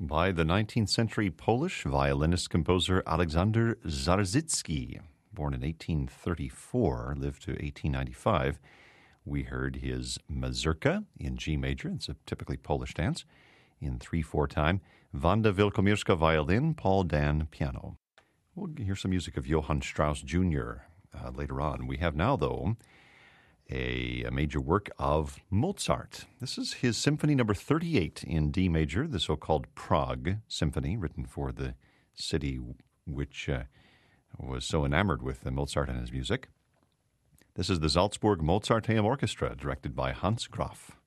by the 19th century Polish violinist-composer Alexander Zarzycki. Born in 1834, lived to 1895. We heard his mazurka in G major. It's a typically Polish dance in 3/4 time. Wanda Wielkomirska violin, Paul Dan piano. We'll hear some music of Johann Strauss Jr. Later on. We have now, though, a major work of Mozart. This is his Symphony Number 38 in D major, the so-called Prague Symphony, written for the city which was so enamored with Mozart and his music. This is the Salzburg Mozarteum Orchestra, directed by Hans Graf.